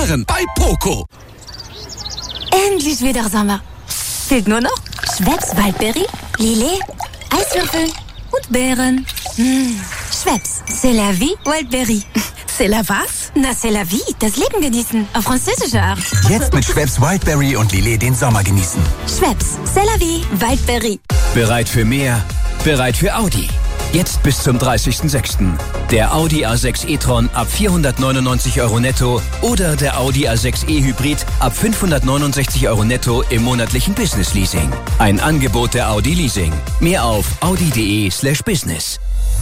Sparen bei Poco. Endlich wieder Sommer. Fehlt nur noch Schweppes Waldberry, Lillet, Eiswürfel und Beeren. Schweppes, c'est la vie Waldberry. C'est la was? Na, c'est la vie, das Leben genießen, auf französische Art. Jetzt mit Schweppes Wildberry und Lillet den Sommer genießen. Schweppes, c'est la vie Waldberry. Bereit für mehr? Bereit für Audi. Jetzt bis zum 30.06. Der Audi A6 e-tron ab 499 € netto oder der Audi A6 e-Hybrid ab 569 € netto im monatlichen Business-Leasing. Ein Angebot der Audi Leasing. Mehr auf audi.de/business.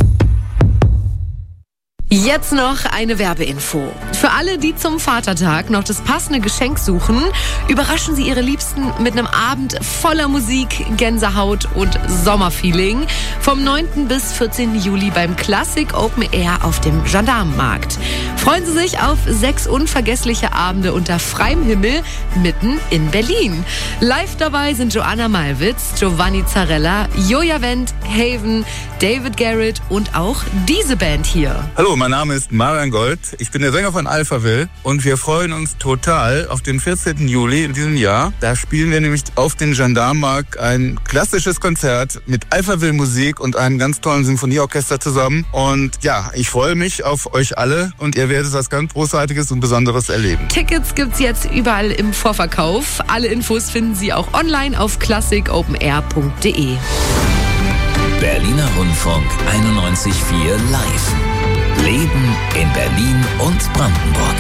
Jetzt noch eine Werbeinfo. Für alle, die zum Vatertag noch das passende Geschenk suchen, überraschen Sie Ihre Liebsten mit einem Abend voller Musik, Gänsehaut und Sommerfeeling vom 9. bis 14. Juli beim Classic Open Air auf dem Gendarmenmarkt. Freuen Sie sich auf 6 unvergessliche Abende unter freiem Himmel mitten in Berlin. Live dabei sind Joanna Malwitz, Giovanni Zarella, Joja Wendt, Haven, David Garrett und auch diese Band hier. Hallo, mein Name ist Marian Gold. Ich bin der Sänger von Alphaville und wir freuen uns total auf den 14. Juli in diesem Jahr. Da spielen wir nämlich auf den Gendarmenmarkt ein klassisches Konzert mit Alphaville Musik und einem ganz tollen Symphonieorchester zusammen. Und ja, ich freue mich auf euch alle und ihr werdet was ganz Großartiges und Besonderes erleben. Tickets gibt's jetzt überall im Vorverkauf. Alle Infos finden Sie auch online auf classicopenair.de. Berliner Rundfunk 91.4 Live. Leben in Berlin und Brandenburg.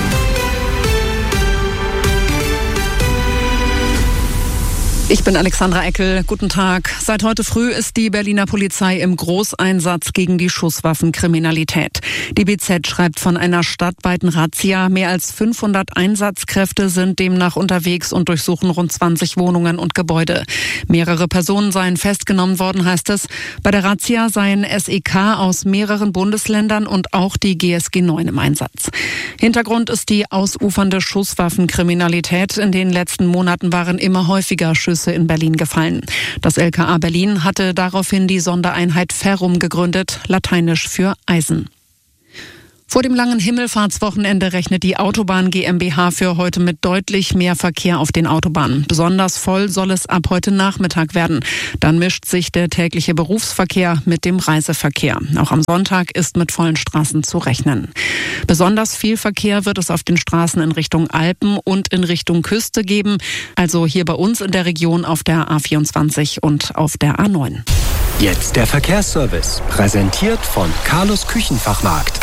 Ich bin Alexandra Eckel. Guten Tag. Seit heute früh ist die Berliner Polizei im Großeinsatz gegen die Schusswaffenkriminalität. Die BZ schreibt von einer stadtweiten Razzia. Mehr als 500 Einsatzkräfte sind demnach unterwegs und durchsuchen rund 20 Wohnungen und Gebäude. Mehrere Personen seien festgenommen worden, heißt es. Bei der Razzia seien SEK aus mehreren Bundesländern und auch die GSG 9 im Einsatz. Hintergrund ist die ausufernde Schusswaffenkriminalität. In den letzten Monaten waren immer häufiger Schüsse in Berlin gefallen. Das LKA Berlin hatte daraufhin die Sondereinheit Ferrum gegründet, lateinisch für Eisen. Vor dem langen Himmelfahrtswochenende rechnet die Autobahn GmbH für heute mit deutlich mehr Verkehr auf den Autobahnen. Besonders voll soll es ab heute Nachmittag werden. Dann mischt sich der tägliche Berufsverkehr mit dem Reiseverkehr. Auch am Sonntag ist mit vollen Straßen zu rechnen. Besonders viel Verkehr wird es auf den Straßen in Richtung Alpen und in Richtung Küste geben. Also hier bei uns in der Region auf der A24 und auf der A9. Jetzt der Verkehrsservice, präsentiert von Carlos Küchenfachmarkt.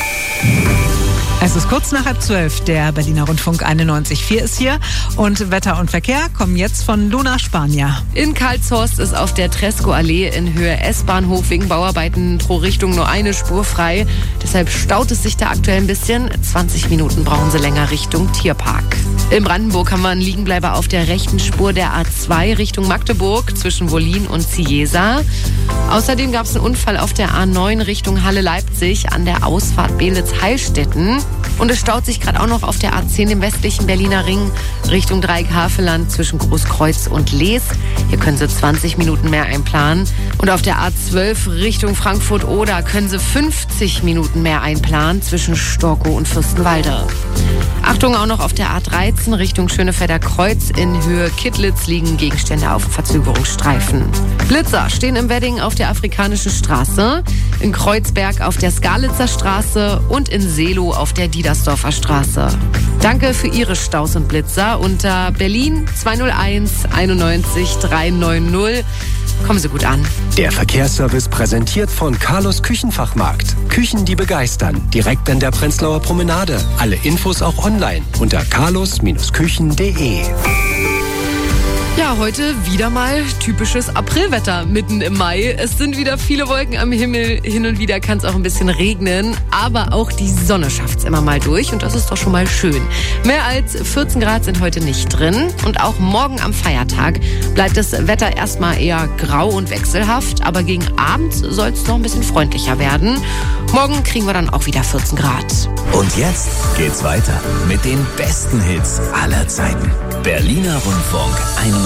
Es ist kurz nach 11:30, der Berliner Rundfunk 91.4 ist hier und Wetter und Verkehr kommen jetzt von Luna Spania. In Karlshorst ist auf der Tresco-Allee in Höhe S-Bahnhof wegen Bauarbeiten pro Richtung nur eine Spur frei. Deshalb staut es sich da aktuell ein bisschen. 20 Minuten brauchen Sie länger Richtung Tierpark. In Brandenburg haben wir einen Liegenbleiber auf der rechten Spur der A2 Richtung Magdeburg zwischen Wollin und Ciesa. Außerdem gab es einen Unfall auf der A9 Richtung Halle-Leipzig an der Ausfahrt Beelitz-Heilstätten. Und es staut sich gerade auch noch auf der A10 im westlichen Berliner Ring Richtung Dreieck-Havelland zwischen Großkreuz und Lees. Hier können Sie 20 Minuten mehr einplanen. Und auf der A12 Richtung Frankfurt-Oder können Sie 50 Minuten mehr einplanen zwischen Storkow und Fürstenwalde. Achtung, auch noch auf der A13 Richtung Schönefelder Kreuz in Höhe Kittlitz liegen Gegenstände auf Verzögerungsstreifen. Blitzer stehen im Wedding auf der Afrikanischen Straße, in Kreuzberg auf der Skalitzer Straße und in Seelow auf der Diedersdorfer Straße. Danke für Ihre Staus und Blitzer unter Berlin 201 91 390. Kommen Sie gut an. Der Verkehrsservice präsentiert von Carlos Küchenfachmarkt. Küchen, die begeistern. Direkt an der Prenzlauer Promenade. Alle Infos auch online unter carlos-küchen.de. Ja, heute wieder mal typisches Aprilwetter mitten im Mai. Es sind wieder viele Wolken am Himmel. Hin und wieder kann es auch ein bisschen regnen. Aber auch die Sonne schafft es immer mal durch. Und das ist doch schon mal schön. Mehr als 14 Grad sind heute nicht drin. Und auch morgen am Feiertag bleibt das Wetter erstmal eher grau und wechselhaft. Aber gegen Abend soll es noch ein bisschen freundlicher werden. Morgen kriegen wir dann auch wieder 14 Grad. Und jetzt geht's weiter mit den besten Hits aller Zeiten. Berliner Rundfunk 91.